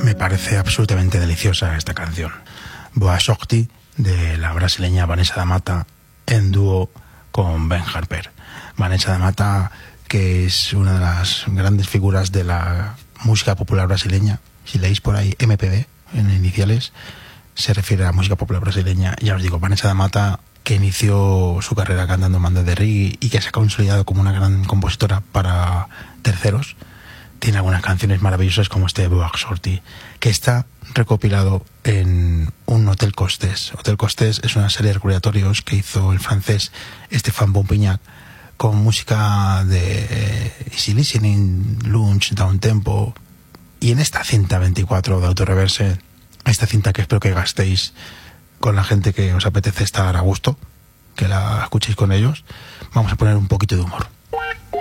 Me parece absolutamente deliciosa esta canción. Boa Sorte, de la brasileña Vanessa da Mata, en dúo con Ben Harper. Vanessa da Mata, que es una de las grandes figuras de la música popular brasileña. Si leéis por ahí MPB en iniciales, se refiere a la música popular brasileña. Ya os digo, Vanessa da Mata, que inició su carrera cantando bandas de reggae y que se ha consolidado como una gran compositora para terceros. Tiene algunas canciones maravillosas como este Boa Sorte, que está recopilado en un Hotel Costés. Hotel Costés es una serie de recordatorios que hizo el francés Stéphane Pompignac con música de Easy Listening, Lunch, Downtempo, y en esta cinta 24 de Autoreverse, esta cinta que espero que gastéis con la gente que os apetece estar a gusto, que la escuchéis con ellos, vamos a poner un poquito de humor.